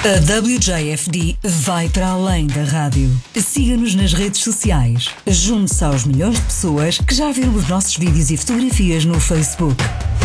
A WJFD vai para além da rádio. Siga-nos nas redes sociais. Junte-se aos milhões de pessoas que já viram os nossos vídeos e fotografias no Facebook.